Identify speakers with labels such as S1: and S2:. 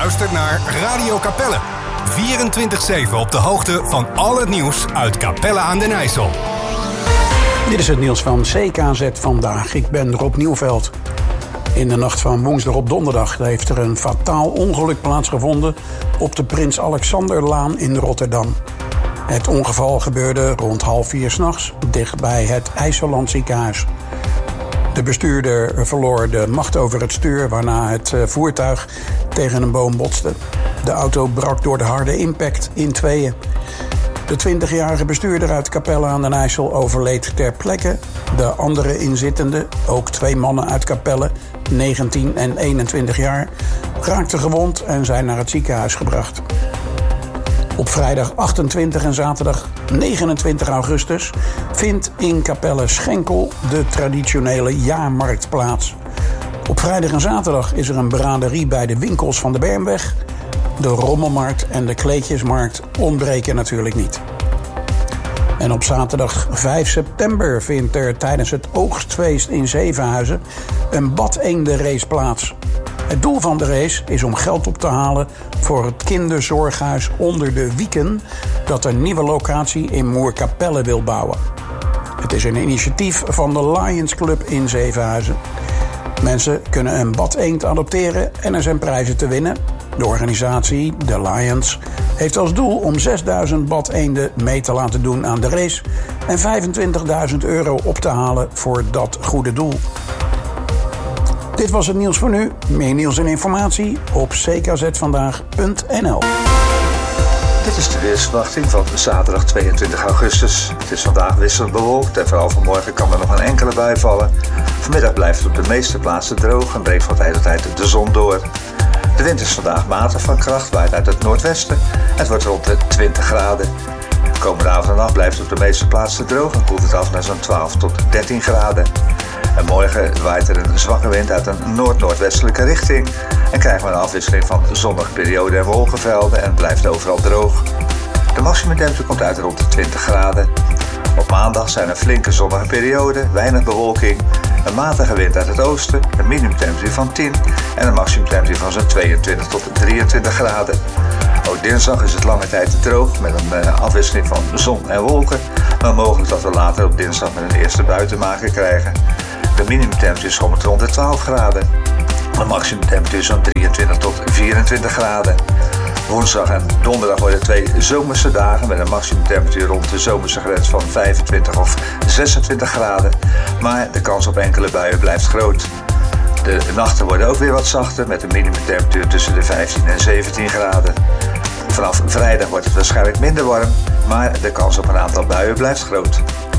S1: luistert naar Radio Capelle. 24/7 op de hoogte van al het nieuws uit Capelle aan den IJssel.
S2: Dit is het nieuws van CKZ vandaag. Ik ben Rob Nieuwveld. In de nacht van woensdag op donderdag heeft er een fataal ongeluk plaatsgevonden op de Prins Alexanderlaan in Rotterdam. Het ongeval gebeurde rond 3:30 s'nachts dichtbij het IJsseland ziekenhuis. De bestuurder verloor de macht over het stuur, waarna het voertuig tegen een boom botste. De auto brak door de harde impact in tweeën. De 20-jarige bestuurder uit Capelle aan den IJssel overleed ter plekke. De andere inzittenden, ook 2 mannen uit Capelle, 19 en 21 jaar, raakten gewond en zijn naar het ziekenhuis gebracht. Op vrijdag 28 en zaterdag 29 augustus vindt in Capelle Schenkel de traditionele jaarmarkt plaats. Op vrijdag en zaterdag is er een braderie bij de winkels van de Bermweg. De rommelmarkt en de kleedjesmarkt ontbreken natuurlijk niet. En op zaterdag 5 september vindt er tijdens het oogstfeest in Zevenhuizen een badeendenrace plaats. Het doel van de race is om geld op te halen voor het kinderzorghuis Onder de Wieken dat een nieuwe locatie in Moerkapelle wil bouwen. Het is een initiatief van de Lions Club in Zevenhuizen. Mensen kunnen een badeend adopteren en er zijn prijzen te winnen. De organisatie, de Lions, heeft als doel om 6.000 badeenden mee te laten doen aan de race en €25.000 op te halen voor dat goede doel. Dit was het nieuws voor nu. Meer nieuws en informatie op ckzvandaag.nl.
S3: Dit is de weersverwachting van zaterdag 22 augustus. Het is vandaag wisselend bewolkt en vooral vanmorgen kan er nog een enkele bui vallen. Vanmiddag blijft het op de meeste plaatsen droog en breekt van tijd tot tijd de zon door. De wind is vandaag matig van kracht, waait uit het noordwesten. Het wordt rond de 20 graden. De komende avond en nacht blijft het op de meeste plaatsen droog en koelt het af naar zo'n 12 tot 13 graden. En morgen waait er een zwakke wind uit een noord-noordwestelijke richting en krijgen we een afwisseling van zonnige perioden en wolkenvelden en het blijft overal droog. De maximumtemperatuur komt uit rond de 20 graden. Op maandag zijn er flinke zonnige perioden, weinig bewolking, een matige wind uit het oosten, een minimumtemperatuur van 10 en een maximumtemperatuur van zo'n 22 tot 23 graden. Ook dinsdag is het lange tijd droog met een afwisseling van zon en wolken, maar mogelijk dat we later op dinsdag met een eerste bui te maken krijgen. De minimumtemperatuur schommelt rond de 12 graden. De maximumtemperatuur zo'n 23 tot 24 graden. Woensdag en donderdag worden 2 zomerse dagen met een maximumtemperatuur rond de zomerse grens van 25 of 26 graden. Maar de kans op enkele buien blijft groot. De nachten worden ook weer wat zachter met een minimumtemperatuur tussen de 15 en 17 graden. Vanaf vrijdag wordt het waarschijnlijk minder warm, maar de kans op een aantal buien blijft groot.